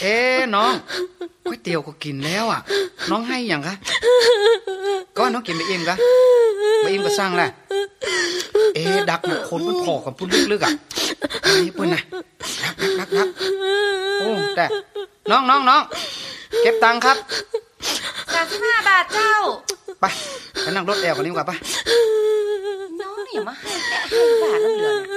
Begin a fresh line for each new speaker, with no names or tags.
น้องก๋วยเตี๋ยวก็กินแล้วอ่ะน้องให้อย่างคะก็น้องกินไปอิ่มกะไปอิ่มก็สร้างแหละดักนะคนมันพอกับพุ่นลึกๆอ่ะไอ้ปุ่นนะนักโอ้แต่น้องเก็บตังค์ครับ
35 บาทเจ้า
ไปนั่งรถแอลกันดีกว่าไป
น้องอย่ามาให้แค่5 บาทแล้วเหลือ